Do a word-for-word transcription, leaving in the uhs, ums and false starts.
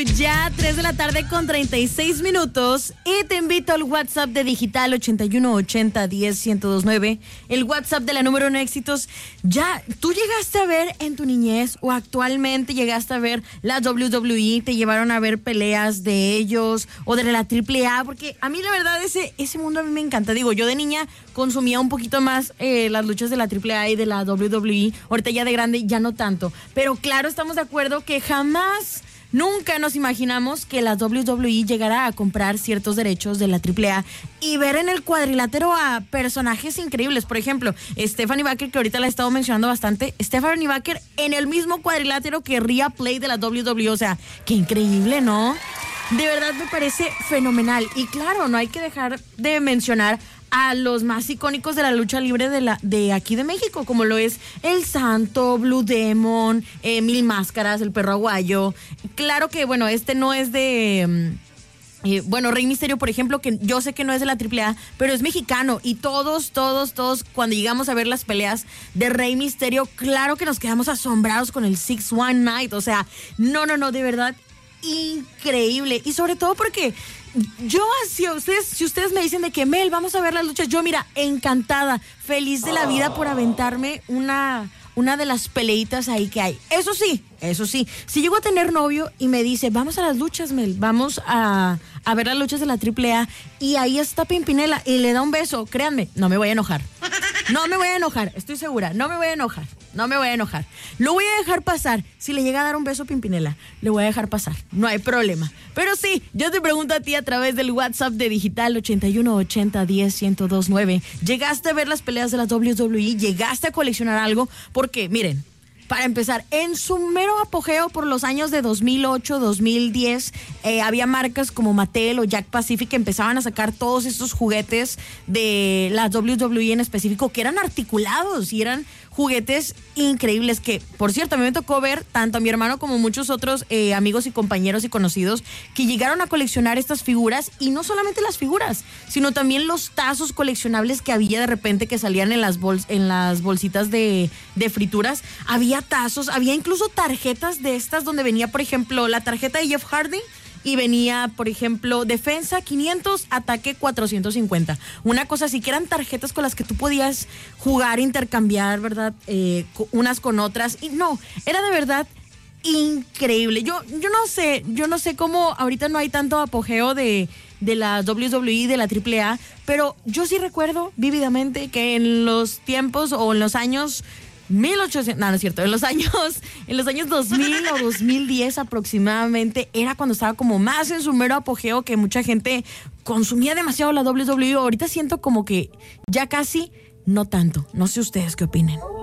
ya tres de la tarde con treinta y seis minutos y te invito al WhatsApp de Digital ochenta y uno ochenta diez ciento veintinueve, el WhatsApp de la número uno éxitos. Ya, ¿tú llegaste a ver en tu niñez o actualmente llegaste a ver la doble u doble u e? ¿Te llevaron a ver peleas de ellos o de la triple A? Porque a mí la verdad ese, ese mundo a mí me encanta. Digo, yo de niña consumía un poquito más eh, las luchas de la triple A y de la doble u doble u e. Ahorita ya de grande ya no tanto. Pero claro, estamos de acuerdo que jamás... Nunca nos imaginamos que la doble u doble u e llegara a comprar ciertos derechos de la triple A y ver en el cuadrilátero a personajes increíbles. Por ejemplo, Stephanie Baker, que ahorita la he estado mencionando bastante. Stephanie Baker en el mismo cuadrilátero que Rhea Play de la doble u doble u E. O sea, qué increíble, ¿no? De verdad me parece fenomenal. Y claro, no hay que dejar de mencionar a los más icónicos de la lucha libre de la de aquí de México, como lo es El Santo, Blue Demon, eh, Mil Máscaras, El Perro Aguayo. Claro que, bueno, este no es de... Eh, bueno, Rey Misterio, por ejemplo, que yo sé que no es de la triple A, pero es mexicano. Y todos, todos, todos, cuando llegamos a ver las peleas de Rey Misterio, claro que nos quedamos asombrados con el Six One Night. O sea, no, no, no, de verdad, increíble. Y sobre todo porque... Yo, si ustedes, si ustedes me dicen de que Mel, vamos a ver las luchas, yo mira, encantada, feliz de la vida por aventarme una, una de las peleitas ahí que hay. Eso sí, eso sí, si llego a tener novio y me dice, vamos a las luchas, Mel, vamos a, a ver las luchas de la triple A, y ahí está Pimpinela y le da un beso, créanme, no me voy a enojar. No me voy a enojar, estoy segura, no me voy a enojar, no me voy a enojar. Lo voy a dejar pasar. Si le llega a dar un beso a Pimpinela, le voy a dejar pasar, no hay problema. Pero sí, yo te pregunto a ti a través del WhatsApp de Digital ochenta y uno ochenta diez ciento veintinueve. ¿Llegaste a ver las peleas de la doble u doble u E? ¿Llegaste a coleccionar algo? Porque, miren, para empezar, en su mero apogeo por los años de dos mil ocho, dos mil diez, eh, había marcas como Mattel o Jack Pacific que empezaban a sacar todos estos juguetes de la doble u doble u E en específico, que eran articulados y eran juguetes increíbles que, por cierto, a mí me tocó ver tanto a mi hermano como muchos otros eh, amigos y compañeros y conocidos que llegaron a coleccionar estas figuras, y no solamente las figuras, sino también los tazos coleccionables que había de repente que salían en las, bols- en las bolsitas de, de frituras. Había tazos, había incluso tarjetas de estas donde venía, por ejemplo, la tarjeta de Jeff Hardy y venía, por ejemplo, defensa quinientos, ataque cuatrocientos cincuenta. Una cosa así, que eran tarjetas con las que tú podías jugar, intercambiar, ¿verdad? Eh, unas con otras. Y no, era de verdad increíble. Yo, yo no sé, yo no sé cómo ahorita no hay tanto apogeo de, de la doble u doble u E, de la triple A, pero yo sí recuerdo vívidamente que en los tiempos o en los años mil ochocientos, no, no es cierto, en los años, en los años dos mil o dos mil diez aproximadamente, era cuando estaba como más en su mero apogeo, que mucha gente consumía demasiado la doble u doble u E. Ahorita siento como que ya casi no tanto. No sé ustedes qué opinen.